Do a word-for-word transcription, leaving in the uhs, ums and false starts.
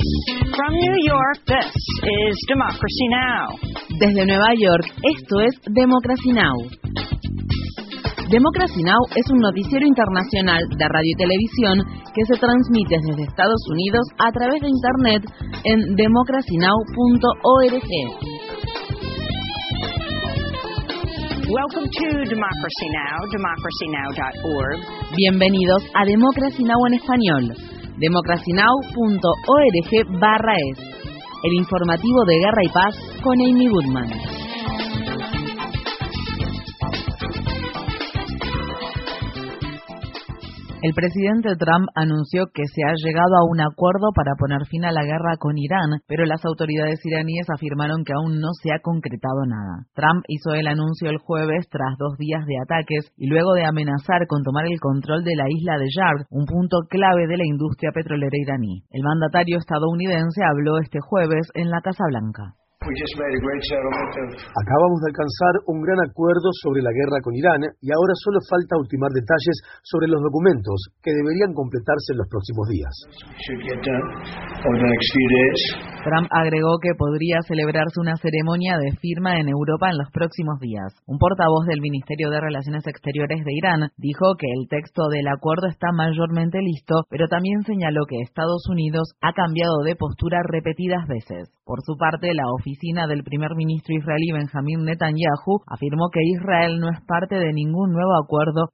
From New York, this is Democracy Now! Desde Nueva York, esto es Democracy Now! Democracy Now! Es un noticiero internacional de radio y televisión que se transmite desde Estados Unidos a través de Internet en democracy now punto org. Welcome to Democracy Now! democracy now dot org. Bienvenidos a Democracy Now! En español. democracy now punto org barra es. El informativo de Guerra y Paz con Amy Goodman. El presidente Trump anunció que se ha llegado a un acuerdo para poner fin a la guerra con Irán, pero las autoridades iraníes afirmaron que aún no se ha concretado nada. Trump hizo el anuncio el jueves tras dos días de ataques y luego de amenazar con tomar el control de la isla de Yard, un punto clave de la industria petrolera iraní. El mandatario estadounidense habló este jueves en la Casa Blanca. Acabamos de alcanzar un gran acuerdo sobre la guerra con Irán y ahora solo falta ultimar detalles sobre los documentos que deberían completarse en los próximos días. Trump agregó que podría celebrarse una ceremonia de firma en Europa en los próximos días. Un portavoz del Ministerio de Relaciones Exteriores de Irán dijo que el texto del acuerdo está mayormente listo, pero también señaló que Estados Unidos ha cambiado de postura repetidas veces. Por su parte, la oficina del primer ministro israelí Benjamín Netanyahu afirmó que Israel no es parte de ningún nuevo acuerdo